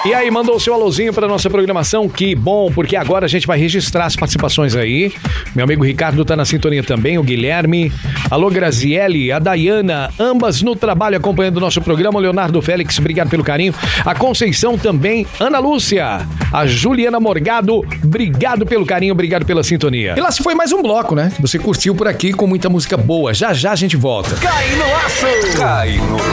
E aí, mandou o seu alôzinho para nossa programação, que bom, porque agora a gente vai registrar as participações aí. Meu amigo Ricardo tá na sintonia também, o Guilherme, alô Graziele, a Dayana, ambas no trabalho acompanhando o nosso programa, o Leonardo Félix, obrigado pelo carinho, a Conceição também, Ana Lúcia, a Juliana Morgado, obrigado pelo carinho, obrigado pela sintonia. E lá se foi mais um bloco, né, que você curtiu por aqui com muita música boa, já já a gente volta. Cai no aço! Cai no